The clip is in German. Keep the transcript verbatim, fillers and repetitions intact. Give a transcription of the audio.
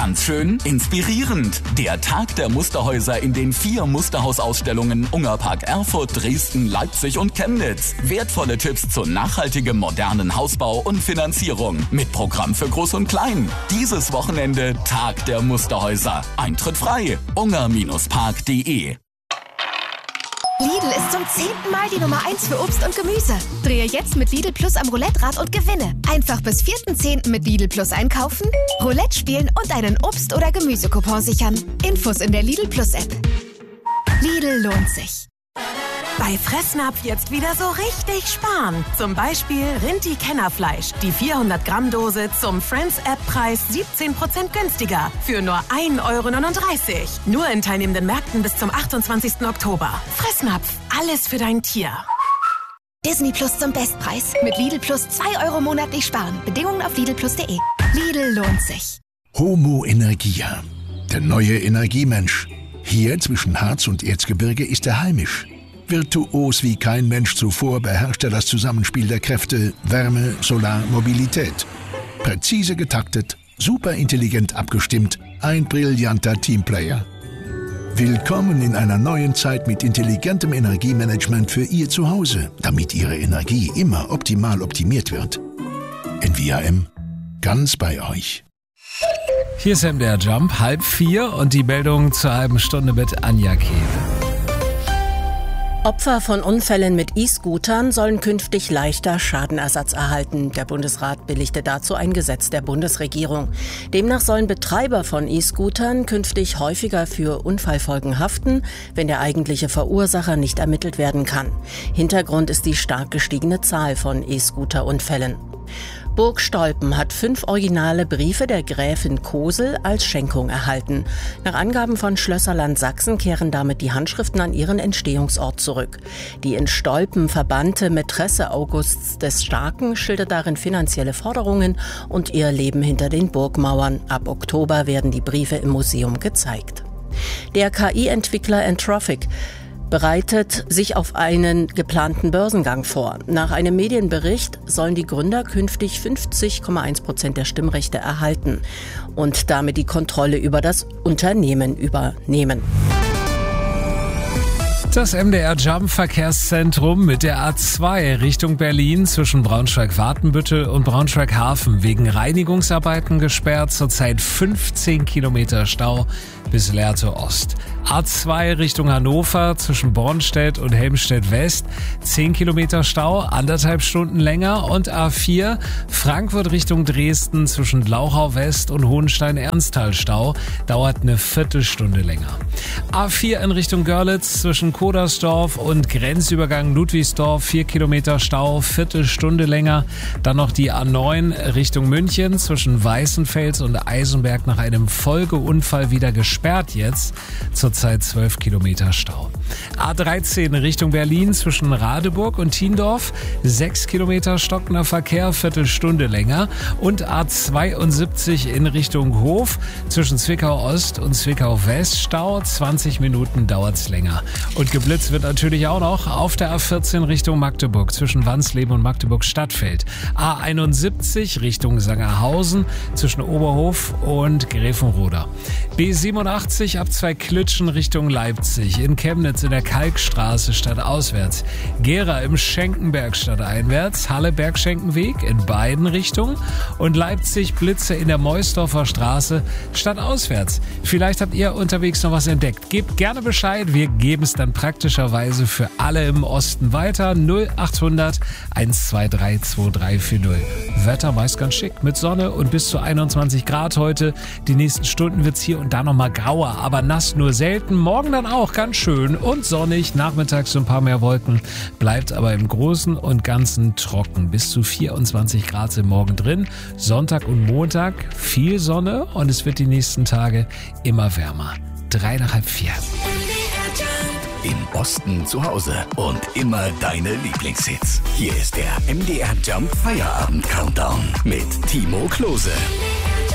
Ganz schön inspirierend. Der Tag der Musterhäuser in den vier Musterhausausstellungen Ungerpark Erfurt, Dresden, Leipzig und Chemnitz. Wertvolle Tipps zu nachhaltigem modernen Hausbau und Finanzierung. Mit Programm für Groß und Klein. Dieses Wochenende Tag der Musterhäuser. Eintritt frei. unger Bindestrich park punkt de. Lidl ist zum zehnten Mal die Nummer eins für Obst und Gemüse. Drehe jetzt mit Lidl Plus am Roulette-Rad und gewinne. Einfach bis vierten zehnten mit Lidl Plus einkaufen, Roulette spielen und einen Obst- oder Gemüsecoupon sichern. Infos in der Lidl Plus App. Lidl lohnt sich. Bei Fressnapf jetzt wieder so richtig sparen. Zum Beispiel Rinti-Kennerfleisch. Die vierhundert Gramm Dose zum Friends-App-Preis siebzehn Prozent günstiger. Für nur ein Euro neununddreißig. Nur in teilnehmenden Märkten bis zum achtundzwanzigsten Oktober. Fressnapf. Alles für dein Tier. Disney Plus zum Bestpreis. Mit Lidl Plus zwei Euro monatlich sparen. Bedingungen auf lidl plus punkt de. Lidl lohnt sich. Homo Energia. Der neue Energiemensch. Hier zwischen Harz und Erzgebirge ist er heimisch. Virtuos wie kein Mensch zuvor beherrscht er das Zusammenspiel der Kräfte Wärme, Solar, Mobilität. Präzise getaktet, superintelligent abgestimmt, ein brillanter Teamplayer. Willkommen in einer neuen Zeit mit intelligentem Energiemanagement für Ihr Zuhause, damit Ihre Energie immer optimal optimiert wird. N V A M, ganz bei euch. Hier ist M D R Jump, halb vier und die Meldung zur halben Stunde mit Anja Kehl. Opfer von Unfällen mit E-Scootern sollen künftig leichter Schadenersatz erhalten. Der Bundesrat billigte dazu ein Gesetz der Bundesregierung. Demnach sollen Betreiber von E-Scootern künftig häufiger für Unfallfolgen haften, wenn der eigentliche Verursacher nicht ermittelt werden kann. Hintergrund ist die stark gestiegene Zahl von E-Scooter-Unfällen. Burg Stolpen hat fünf originale Briefe der Gräfin Kosel als Schenkung erhalten. Nach Angaben von Schlösserland Sachsen kehren damit die Handschriften an ihren Entstehungsort zurück. Die in Stolpen verbannte Mätresse Augusts des Starken schildert darin finanzielle Forderungen und ihr Leben hinter den Burgmauern. Ab Oktober werden die Briefe im Museum gezeigt. Der K I-Entwickler Anthropic bereitet sich auf einen geplanten Börsengang vor. Nach einem Medienbericht sollen die Gründer künftig fünfzig Komma eins Prozent der Stimmrechte erhalten und damit die Kontrolle über das Unternehmen übernehmen. Das M D R Jump Verkehrszentrum mit der A zwei Richtung Berlin zwischen Braunschweig-Watenbüttel und Braunschweig-Hafen wegen Reinigungsarbeiten gesperrt. Zurzeit fünfzehn Kilometer Stau bis Lehrte Ost. A zwei Richtung Hannover zwischen Bornstedt und Helmstedt West. zehn Kilometer Stau, anderthalb Stunden länger. Und A vier Frankfurt Richtung Dresden zwischen Glauchau West und Hohenstein-Ernsthal Stau. Dauert eine Viertelstunde länger. A vier in Richtung Görlitz zwischen Kodersdorf und Grenzübergang Ludwigsdorf. vier Kilometer Stau, Viertelstunde länger. Dann noch die A neun Richtung München zwischen Weißenfels und Eisenberg nach einem Folgeunfall wieder gesperrt jetzt. Zurzeit zwölf Kilometer Stau. A dreizehn Richtung Berlin zwischen Radeburg und Thiendorf. sechs Kilometer stockender Verkehr, Viertelstunde länger. Und A zweiundsiebzig in Richtung Hof zwischen Zwickau Ost und Zwickau West. Stau, zwanzig Minuten dauert's länger. Und geblitzt wird natürlich auch noch auf der A vierzehn Richtung Magdeburg zwischen Wansleben und Magdeburg Stadtfeld. A einundsiebzig Richtung Sangerhausen zwischen Oberhof und Gräfenroda. B siebenundachtzig ab zwei Klitschen Richtung Leipzig. In Chemnitz in der Kalkstraße stadtauswärts. Gera im Schenkenberg stadteinwärts. Halle Bergschenkenweg in beiden Richtungen. Und Leipzig Blitze in der Meusdorfer Straße stadtauswärts. Vielleicht habt ihr unterwegs noch was entdeckt. Gebt gerne Bescheid. Wir geben es dann praktischerweise für alle im Osten weiter. null achthundert eins zwei drei zwei drei vier null. Wetter meist ganz schick mit Sonne und bis zu einundzwanzig Grad heute. Die nächsten Stunden wird's hier und da nochmal grauer, aber nass nur selten. Morgen dann auch ganz schön und sonnig. Nachmittags so ein paar mehr Wolken. Bleibt aber im Großen und Ganzen trocken. Bis zu vierundzwanzig Grad sind morgen drin. Sonntag und Montag viel Sonne und es wird die nächsten Tage immer wärmer. Drei nach halb vier. Im Osten zu Hause und immer deine Lieblingshits. Hier ist der M D R Jump Feierabend Countdown mit Timo Klose.